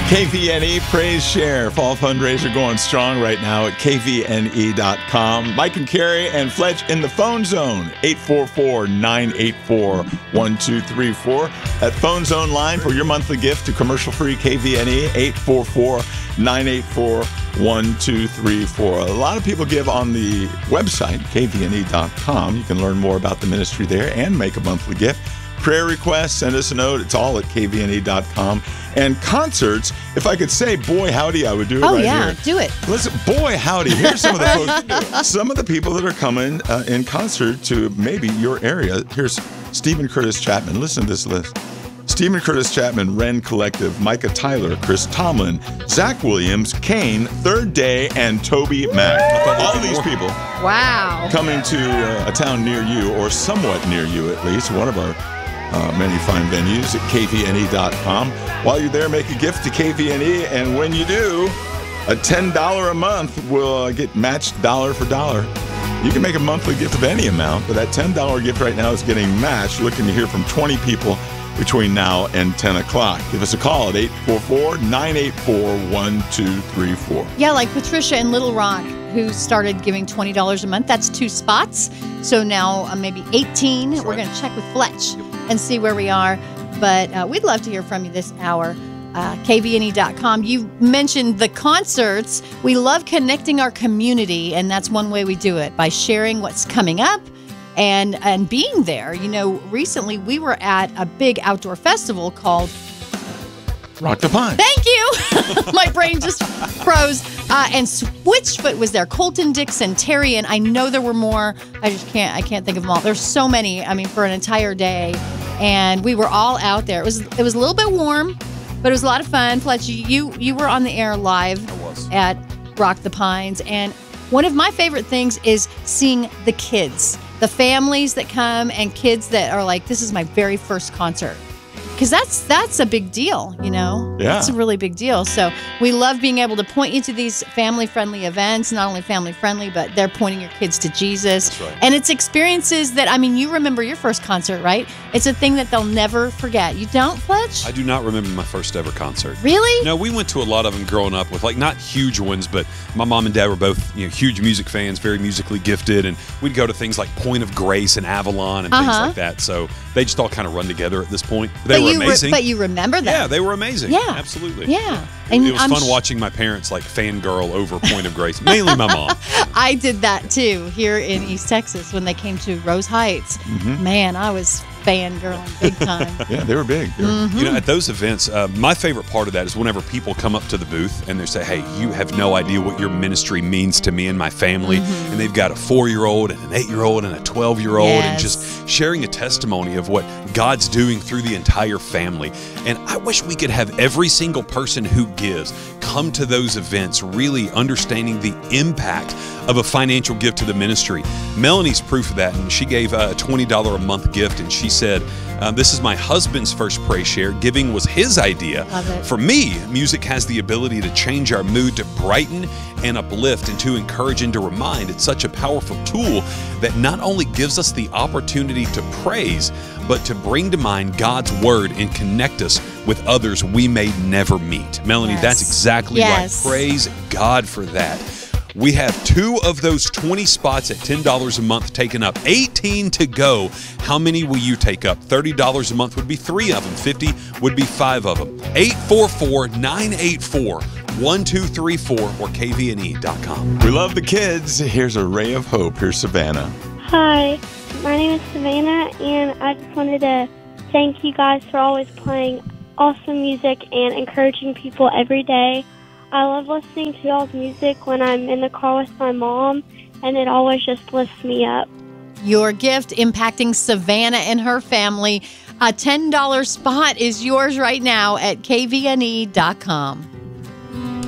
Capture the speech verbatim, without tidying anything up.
K V N E Praise Share Fall fundraiser going strong right now at K V N E dot com. Mike and Carrie and Fletch in the phone zone, eight four four, nine eight four, one two three four. That phone zone line for your monthly gift to commercial-free K V N E, eight four four, nine eight four, one two three four. A lot of people give on the website, K V N E dot com. You can learn more about the ministry there and make a monthly gift. Prayer requests, send us a note. It's all at K V N E dot com. And concerts, if I could say boy howdy, I would do it oh, right yeah, here. do it. Listen, boy howdy, here's some of the folks, some of the people that are coming uh, in concert to maybe your area. Here's Stephen Curtis Chapman. Listen to this list. Stephen Curtis Chapman, Wren Collective, Micah Tyler, Chris Tomlin, Zach Williams, Kane, Third Day, and Toby Mac. All these people Wow. coming to uh, a town near you, or somewhat near you at least, one of our Uh, many fine venues at K V N E dot com. While you're there, make a gift to K V N E, and when you do, a ten dollars a month will uh, get matched dollar for dollar. You can make a monthly gift of any amount, but that ten dollars gift right now is getting matched. Looking to hear from twenty people between now and ten o'clock. Give us a call at eight four four, nine eight four, one two three four. Yeah, like Patricia in Little Rock, who started giving twenty dollars a month. That's two spots. So now uh, maybe eighteen. That's We're right. going to check with Fletch and see where we are. But uh, we'd love to hear from you this hour. Uh, K V N E dot com. You mentioned the concerts. We love connecting our community, and that's one way we do it, by sharing what's coming up and and being there. You know, recently we were at a big outdoor festival called Rock the Pine. Thank you. My brain just froze. Uh, and Switchfoot was there. Colton Dixon, Terry, and I know there were more. I just can't. I can't think of them all. There's so many. I mean, for an entire day, and we were all out there. It was. It was a little bit warm, but it was a lot of fun. Fletch, you you were on the air live at Rock the Pines, and one of my favorite things is seeing the kids, the families that come, and kids that are like, "This is my very first concert." Because that's that's a big deal, you know? Yeah. It's a really big deal. So we love being able to point you to these family-friendly events, not only family-friendly, but they're pointing your kids to Jesus. That's right. And it's experiences that, I mean, you remember your first concert, right? It's a thing that they'll never forget. You don't, Fletch? I do not remember my first ever concert. Really? No, we went to a lot of them growing up with, like, not huge ones, but my mom and dad were both, you know, huge music fans, very musically gifted, and we'd go to things like Point of Grace and Avalon and Uh-huh. things like that. So they just all kind of run together at this point. They but were you re- amazing. but you remember them. Yeah, they were amazing. Yeah. Absolutely. Yeah. It, And it was I'm fun sh- watching my parents, like, fangirl over Point of Grace. Mainly my mom. I did that too here in East Texas when they came to Rose Heights. Man, I was fangirling big time. Yeah, they were big. They were- Mm-hmm. You know, at those events, uh, my favorite part of that is whenever people come up to the booth and they say, "Hey, you have no idea what your ministry means to me and my family." Mm-hmm. And they've got a four-year-old and an eight-year-old and a twelve-year-old and Yes. just sharing a testimony of what God's doing through the entire family. And I wish we could have every single person who gives come to those events really understanding the impact of a financial gift to the ministry. Melanie's proof of that, and she gave a twenty dollars a month gift, and she said, uh, "This is my husband's first praise share. Giving was his idea. Love it. For me, music has the ability to change our mood, to brighten and uplift, and to encourage and to remind. It's such a powerful tool that not only gives us the opportunity to praise, but to bring to mind God's word and connect us with others we may never meet." Melanie, Yes. that's exactly Yes. right. Praise God for that. We have two of those twenty spots at ten dollars a month taken up, eighteen to go. How many will you take up? thirty dollars a month would be three of them. fifty would be five of them. eight four four, nine eight four, one two three four or K V N E dot com. We love the kids. Here's a ray of hope. Here's Savannah. Hi, my name is Savannah, and I just wanted to thank you guys for always playing awesome music and encouraging people every day. I love listening to y'all's music when I'm in the car with my mom, and it always just lifts me up. Your gift impacting Savannah and her family. A ten dollars spot is yours right now at K V N E dot com.